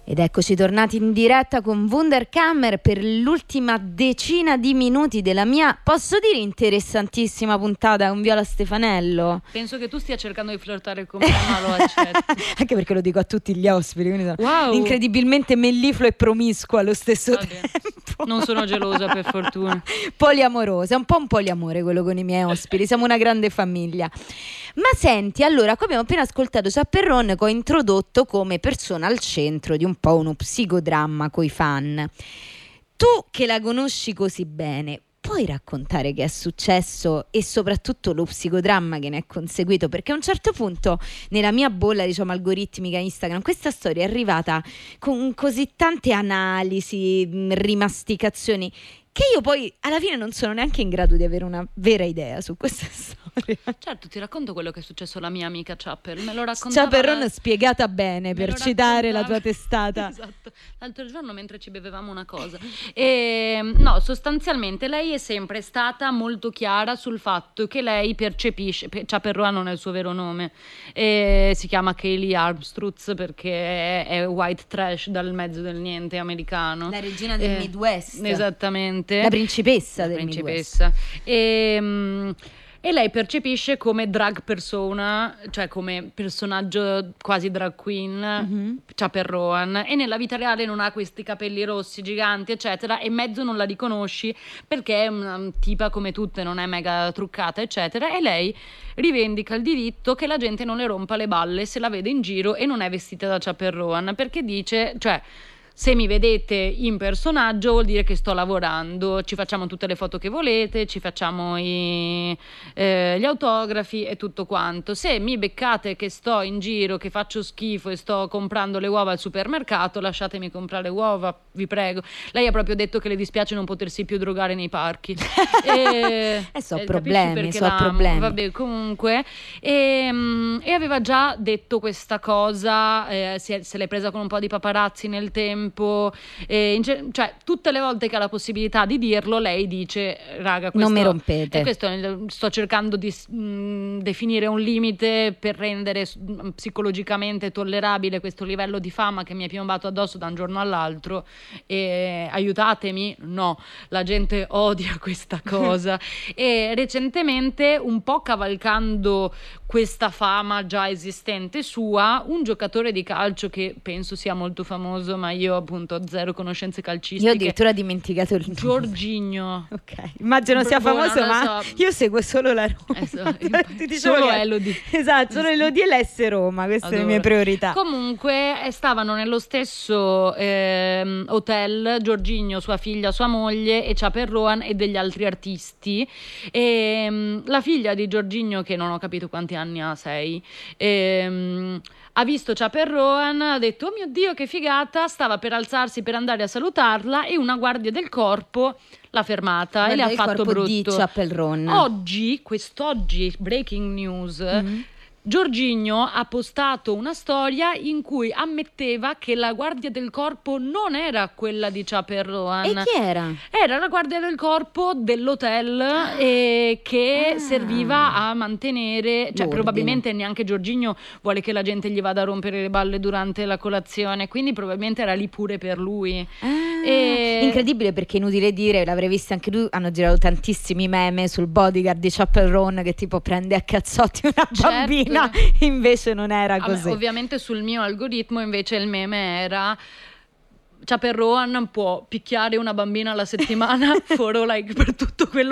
Ed eccoci tornati in diretta con Wunderkammer per l'ultima decina di minuti della mia, posso dire, interessantissima puntata con Viola Stefanello. Penso che tu stia cercando di flirtare con me, ma lo accetto. Anche perché lo dico a tutti gli ospiti, quindi sono wow, incredibilmente mellifluo e promiscuo allo stesso tempo. Non sono gelosa, per fortuna. Poliamorosa, un po' un poliamore quello con i miei ospiti, siamo una grande famiglia. Ma senti, allora, qua abbiamo appena ascoltato Chaperone, che ho introdotto come persona al centro di un po' uno psicodramma coi fan. Tu che la conosci così bene, puoi raccontare che è successo e soprattutto lo psicodramma che ne è conseguito? Perché a un certo punto nella mia bolla, diciamo, algoritmica Instagram, questa storia è arrivata con così tante analisi, rimasticazioni, che io poi alla fine non sono neanche in grado di avere una vera idea su questa storia. Certo, ti racconto quello che è successo alla mia amica Chaper. Me lo raccontava Chaperone spiegata bene, per citare la tua testata. Esatto, l'altro giorno mentre ci bevevamo una cosa. No, sostanzialmente lei è sempre stata molto chiara sul fatto che lei percepisce, Chaperone non è il suo vero nome, si chiama Kaylee Armstrutz perché è white trash dal mezzo del niente americano. La regina del Midwest. Esattamente. La principessa del Midwest. E lei percepisce come drag persona, cioè come personaggio quasi drag queen, Chaperone, e nella vita reale non ha questi capelli rossi giganti, eccetera, e mezzo non la riconosci perché è una tipa come tutte, non è mega truccata, eccetera, e lei rivendica il diritto che la gente non le rompa le balle se la vede in giro e non è vestita da Chaperone, perché dice, cioè, se mi vedete in personaggio vuol dire che sto lavorando, ci facciamo tutte le foto che volete, ci facciamo gli autografi e tutto quanto. Se mi beccate che sto in giro, che faccio schifo e sto comprando le uova al supermercato, lasciatemi comprare uova, vi prego. Lei ha proprio detto che le dispiace non potersi più drogare nei parchi. Problemi. Vabbè, comunque. E aveva già detto questa cosa, se l'è presa con un po' di paparazzi nel tempo. Cioè tutte le volte che ha la possibilità di dirlo lei dice raga, questo, non mi rompete, e questo sto cercando di definire un limite per rendere psicologicamente tollerabile questo livello di fama che mi è piombato addosso da un giorno all'altro, e aiutatemi. No, la gente odia questa cosa. E recentemente, un po' cavalcando questa fama già esistente sua, un giocatore di calcio che penso sia molto famoso, ma io appunto ho zero conoscenze calcistiche. Io addirittura ho dimenticato il nome. Jorginho. Ok, immagino sia famoso, ma so. Io seguo solo la Roma. Ti dicevo solo Elodie. Esatto, solo Elodie e l'S Roma, queste sono le mie priorità. Comunque stavano nello stesso hotel Jorginho, sua figlia, sua moglie e Chaperone e degli altri artisti. La figlia di Jorginho, che non ho capito quanti anni ha, 6, ha visto Chaperone, ha detto oh mio Dio che figata, stava per alzarsi per andare a salutarla e una guardia del corpo l'ha fermata e le ha fatto brutto. Di Chaperone. Quest'oggi, breaking news, Jorginho ha postato una storia in cui ammetteva che la guardia del corpo non era quella di Chaperone. E chi era? Era la guardia del corpo dell'hotel che serviva a mantenere, cioè probabilmente neanche Jorginho vuole che la gente gli vada a rompere le balle durante la colazione, quindi probabilmente era lì pure per lui. Incredibile, perché inutile dire, l'avrei vista anche tu, hanno girato tantissimi meme sul bodyguard di Chaperone che tipo prende a cazzotti una bambina. No, invece non era così. Ovviamente sul mio algoritmo invece il meme era Chaperone può picchiare una bambina alla settimana for like, per tutto quello